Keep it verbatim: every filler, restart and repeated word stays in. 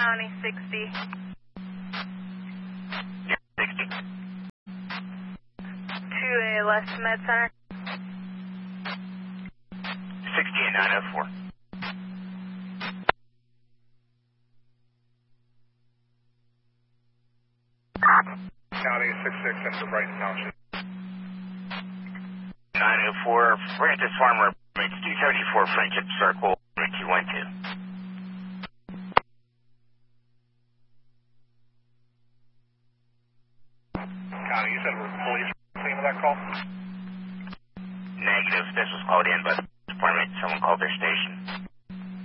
County sixty. sixty. two A West Med Center. sixty and nine oh four. County six six into Brighton Township. nine oh four, Francis Farmer, it's two seventy-four Friendship Circle, two one two. County, you said we're police scene of that call? Negative, this was called in by the department. Someone called their station.